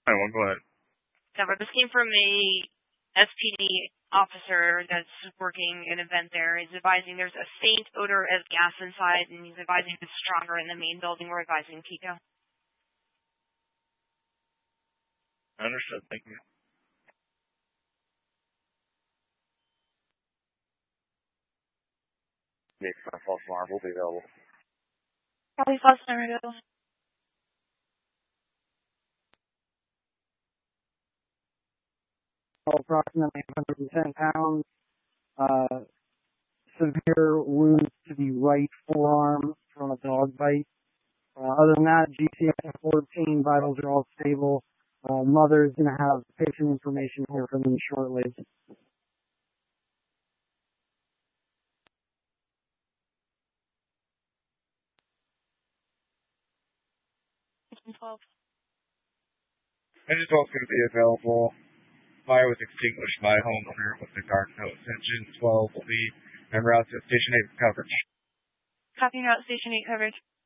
911, go ahead. Cover. This came from a SPD officer that's working an event there. He's advising there's a faint odor of gas inside, and he's advising it's stronger in the main building. We're advising Pico. Understood. Thank you. Nick, false alarm will be available. Probably false alarm available. Approximately 110 pounds. Severe wounds to the right forearm from a dog bite. Other than that, GCS 14 vitals are all stable. Mother's going to have patient information here from them shortly. 12. Engine 12 is going to be available. Fire was extinguished by homeowner with the dark notes. Engine 12 will be en route to Station 8 coverage. Copy route Station 8 coverage.